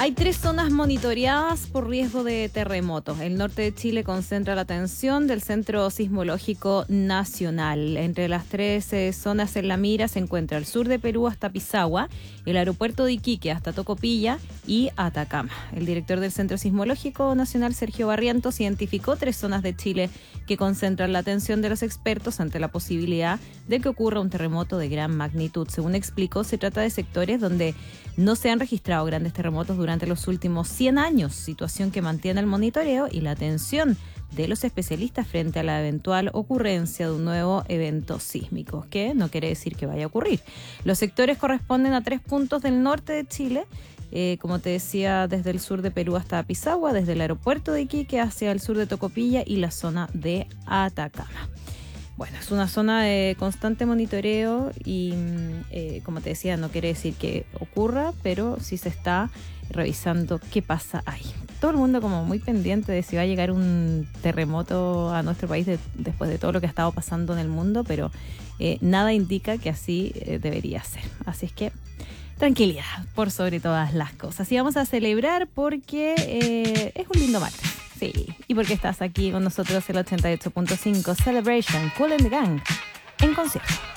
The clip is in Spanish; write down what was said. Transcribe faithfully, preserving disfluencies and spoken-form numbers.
Hay tres zonas monitoreadas por riesgo de terremotos. El norte de Chile concentra la atención del Centro Sismológico Nacional. Entre las tres eh, zonas en la mira se encuentra el sur de Perú hasta Pisagua, el aeropuerto de Iquique hasta Tocopilla y Atacama. El director del Centro Sismológico Nacional, Sergio Barrientos, identificó tres zonas de Chile que concentran la atención de los expertos ante la posibilidad de que ocurra un terremoto de gran magnitud. Según explicó, se trata de sectores donde no se han registrado grandes terremotos durante los últimos cien años, situación que mantiene el monitoreo y la atención de los especialistas frente a la eventual ocurrencia de un nuevo evento sísmico, que no quiere decir que vaya a ocurrir. Los sectores corresponden a tres puntos del norte de Chile, eh, como te decía, desde el sur de Perú hasta Pisagua, desde el aeropuerto de Iquique hacia el sur de Tocopilla y la zona de Atacama. Bueno, es una zona de constante monitoreo y, eh, como te decía, no quiere decir que ocurra, pero sí se está revisando qué pasa ahí. Todo el mundo como muy pendiente de si va a llegar un terremoto a nuestro país de, después de todo lo que ha estado pasando en el mundo, pero eh, nada indica que así eh, debería ser. Así es que tranquilidad por sobre todas las cosas. Y vamos a celebrar porque eh, es un lindo martes. Sí, y porque estás aquí con nosotros el ochenta y ocho punto cinco Celebration, Kool and the Gang, en concierto.